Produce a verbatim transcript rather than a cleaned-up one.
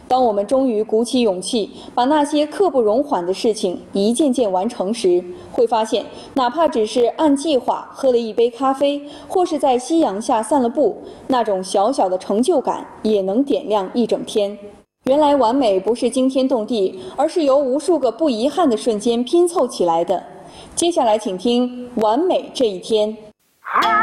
当我们终于鼓起勇气，把那些刻不容缓的事情一件件完成时，会发现，哪怕只是按计划喝了一杯咖啡，或是在夕阳下散了步，那种小小的成就感也能点亮一整天。原来完美不是惊天动地，而是由无数个不遗憾的瞬间拼凑起来的。接下来请听《完美这一天》。